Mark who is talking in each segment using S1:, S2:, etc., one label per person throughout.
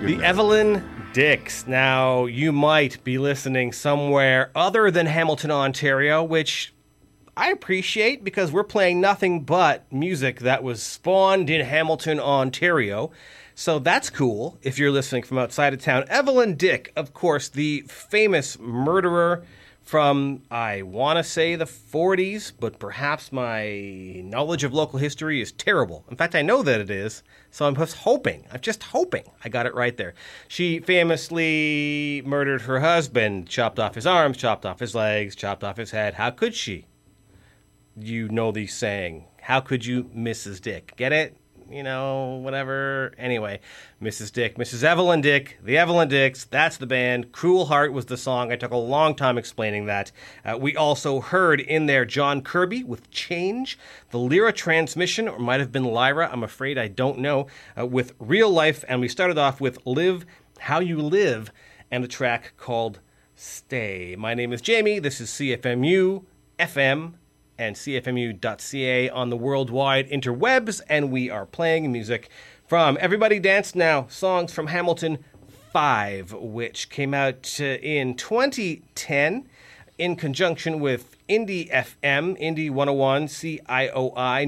S1: good
S2: The
S1: night.
S2: Evelyn Dicks. Now, you might be listening somewhere other than Hamilton, Ontario, which I appreciate because we're playing nothing but music that was spawned in Hamilton, Ontario. So that's cool if you're listening from outside of town. Evelyn Dick, of course, the famous murderer from, I want to say the 40s, but perhaps my knowledge of local history is terrible. In fact, I know that it is, so I'm just hoping I got it right there. She famously murdered her husband, chopped off his arms, chopped off his legs, chopped off his head. How could she? You know the saying, how could you, Mrs. Dick? Get it? You know, whatever. Anyway, Mrs. Dick, Mrs. Evelyn Dick, the Evelyn Dicks, that's the band. Cruel Heart was the song. I took a long time explaining that. We also heard in there John Kirby with Change, the Lyra Transmission, or might have been Lyra, I'm afraid I don't know, with Real Life, and we started off with Live How You Live, and a track called Stay. My name is Jamie, this is CFMU FM, and cfmu.ca on the worldwide interwebs, and we are playing music from Everybody Dance Now, songs from Hamilton 5, which came out in 2010 in conjunction with Indie FM, Indie 101, CIOI,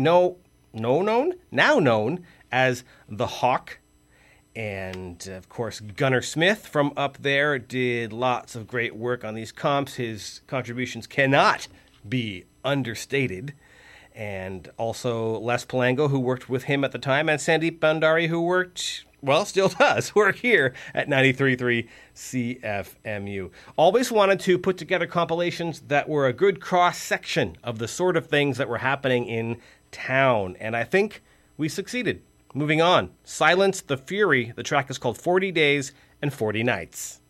S2: now known as The Hawk. And, of course, Gunnar Smith from up there did lots of great work on these comps. His contributions cannot be understated. And also Les Palango, who worked with him at the time, and Sandeep Bandari, who worked, well, still does work here at 93.3 CFMU. Always wanted to put together compilations that were a good cross-section of the sort of things that were happening in town. And I think we succeeded. Moving on. Silence the Fury. The track is called 40 Days and 40 Nights.